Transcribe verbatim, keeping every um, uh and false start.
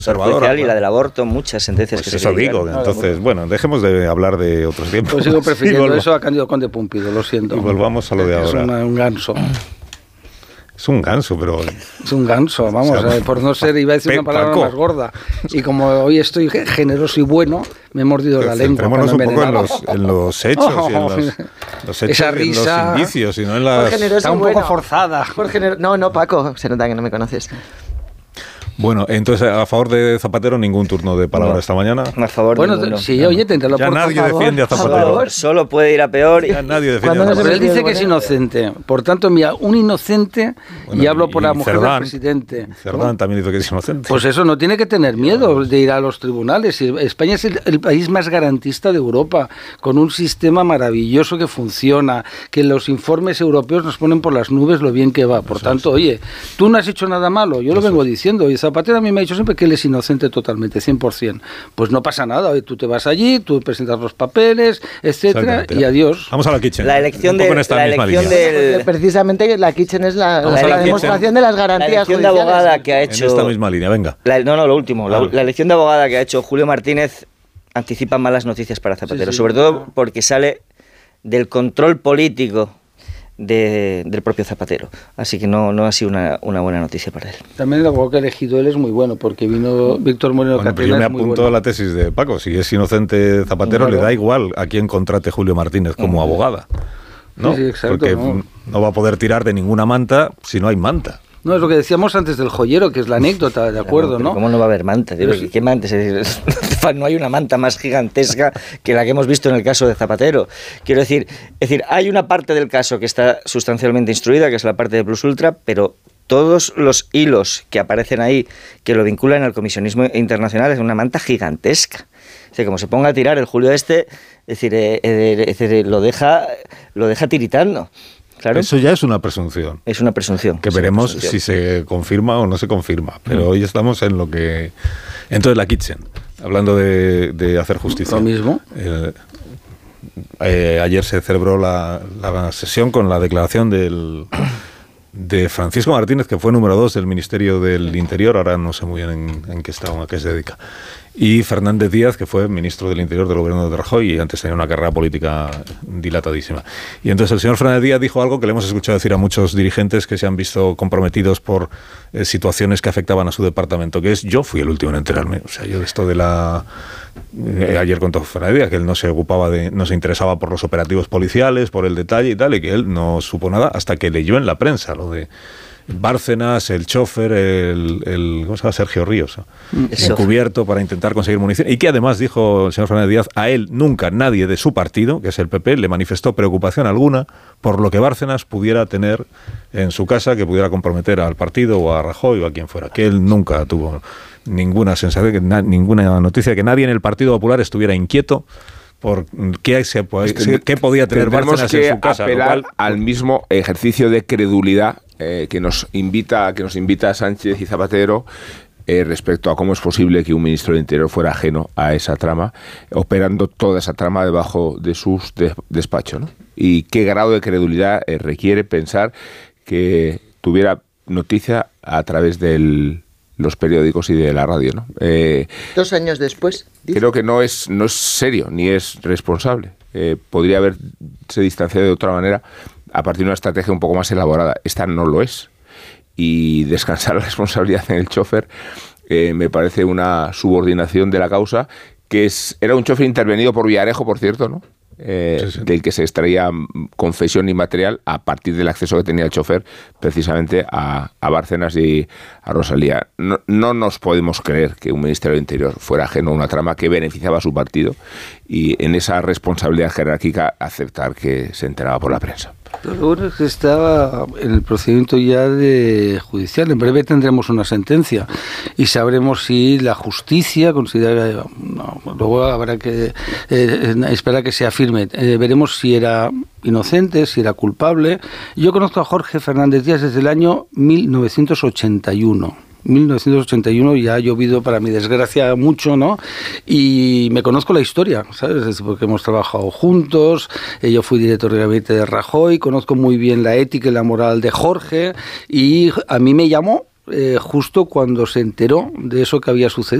judicial y la del aborto, muchas sentencias pues que eso se digo, critican. entonces, bueno, dejemos de hablar de otros tiempos. Pues sigo prefiriendo eso a Cándido Conde Pumpido, lo siento. Y volvamos a lo de ahora. Es una, un ganso. Es un ganso, pero... Es un ganso, vamos, o sea, eh, por no ser, iba a decir una palabra Paco. más gorda. Y como hoy estoy generoso y bueno, me he mordido pero la lengua. Centrémonos un poco en los, en los hechos oh, y en los, los hechos, esa risa, en los indicios, y no en las... Está un bueno. poco forzada. Por gener... No, no, Paco, se nota que no me conoces. Bueno, entonces a favor de Zapatero ningún turno de palabra no. esta mañana. A favor bueno, ninguno. sí, no. Oye, te lo ya por nadie favor. defiende a Zapatero. A favor, solo puede ir a peor. Ya nadie defiende a Pero Zapatero. él dice que es inocente. Por tanto, mira, un inocente, bueno, y hablo por y la mujer Cerdán, del presidente. Cerdán también dice que es inocente. Pues eso, no tiene que tener miedo de ir a los tribunales. España es el, el país más garantista de Europa, con un sistema maravilloso que funciona, que los informes europeos nos ponen por las nubes lo bien que va. Por eso tanto, es. Oye, tú no has hecho nada malo, yo eso lo vengo diciendo. Y Zapatero a mí me ha dicho siempre que él es inocente totalmente, cien por ciento. Pues no pasa nada, tú te vas allí, tú presentas los papeles, etcétera, y adiós. Vamos a la Kitchen. La elección de la elección del... Precisamente la Kitchen es la, la, la demostración de las garantías la elección judiciales. de abogada que ha hecho... En esta misma línea, venga. La, no, no, lo último. La, la elección de abogada que ha hecho Julio Martínez anticipa malas noticias para Zapatero, sí, sí, sobre todo porque sale del control político De, del propio Zapatero. Así que no, no ha sido una, una buena noticia para él. También el abogado que ha elegido él es muy bueno, porque vino Víctor Moreno bueno, Catena. Yo me apunto bueno. a la tesis de Paco. Si es inocente Zapatero, claro, le da igual a quién contrate Julio Martínez como uh-huh. abogada. ¿No? Sí, sí, exacto, porque no. no va a poder tirar de ninguna manta si no hay manta. No, es lo que decíamos antes del joyero, que es la anécdota, de acuerdo, claro, ¿no? ¿Cómo no va a haber manta? Digo, ¿qué manta? No hay una manta más gigantesca que la que hemos visto en el caso de Zapatero. Quiero decir, es decir, hay una parte del caso que está sustancialmente instruida, que es la parte de Plus Ultra, pero todos los hilos que aparecen ahí, que lo vinculan al comisionismo internacional, es una manta gigantesca. Es decir, como se ponga a tirar el Julio este, es decir, eh, eh, es decir lo deja, lo deja tiritando. Claro. Eso ya es una presunción. Es una presunción. Que veremos presunción. si se confirma o no se confirma. Pero mm. hoy estamos en lo que... Entonces, la Kitchen, hablando de, de hacer justicia. Lo mismo. Eh, eh, ayer se celebró la, la sesión con la declaración del, de Francisco Martínez, que fue número dos del Ministerio del Interior, ahora no sé muy bien en, en qué está o a qué se dedica. Y Fernández Díaz, que fue ministro del Interior del gobierno de Rajoy y antes tenía una carrera política dilatadísima. Y entonces el señor Fernández Díaz dijo algo que le hemos escuchado decir a muchos dirigentes que se han visto comprometidos por eh, situaciones que afectaban a su departamento, que es: yo fui el último en enterarme. O sea, yo de esto de la... Eh, ayer contó Fernández Díaz que él no se ocupaba de, no se interesaba por los operativos policiales, por el detalle y tal, y que él no supo nada hasta que leyó en la prensa lo de Bárcenas, el chofer, el, el ¿cómo se llama? Sergio Ríos, encubierto para intentar conseguir munición, y que además, dijo el señor Fernández Díaz, a él nunca nadie de su partido, que es el P P, le manifestó preocupación alguna por lo que Bárcenas pudiera tener en su casa, que pudiera comprometer al partido o a Rajoy o a quien fuera, que él nunca tuvo ninguna sensación, que na, ninguna noticia, que nadie en el Partido Popular estuviera inquieto por qué, se, es que qué podía tener Bárcenas en su casa. Apelar cual, al mismo ejercicio de credulidad eh, que nos invita que nos invita a Sánchez y Zapatero eh, respecto a cómo es posible que un ministro del Interior fuera ajeno a esa trama, operando toda esa trama debajo de sus de, despachos, ¿no? Y qué grado de credulidad eh, requiere pensar que tuviera noticia a través del los periódicos y de la radio, ¿no? Eh, Dos años después. ¿dice? Creo que no es no es serio ni es responsable. Eh, podría haberse distanciado de otra manera a partir de una estrategia un poco más elaborada. Esta no lo es. Y descansar la responsabilidad en el chofer eh, me parece una subordinación de la causa, que es era un chofer intervenido por Villarejo, por cierto, ¿no? Eh, sí, sí. Del que se extraía confesión inmaterial a partir del acceso que tenía el chofer precisamente a, a Bárcenas y a Rosalía. No, no nos podemos creer que un Ministerio del Interior fuera ajeno a una trama que beneficiaba a su partido y en esa responsabilidad jerárquica aceptar que se enteraba por la prensa. Lo bueno es que estaba en el procedimiento ya de judicial. En breve tendremos una sentencia y sabremos si la justicia considera... No, luego habrá que eh, esperar que se afirme. Eh, veremos si era inocente, si era culpable. Yo conozco a Jorge Fernández Díaz desde el año mil novecientos ochenta y uno. mil novecientos ochenta y uno, ya ha llovido para mi desgracia mucho, ¿no? Y me conozco la historia, ¿sabes? Porque hemos trabajado juntos, yo fui director de gabinete de Rajoy, conozco muy bien la ética y la moral de Jorge, y a mí me llamó eh, justo cuando se enteró de eso que había sucedido.